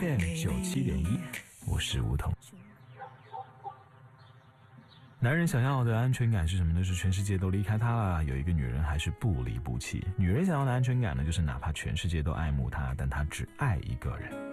FM97.1，我是吴桐。男人想要的安全感是什么呢？是全世界都离开他了，有一个女人还是不离不弃。女人想要的安全感呢，就是哪怕全世界都爱慕她，但她只爱一个人。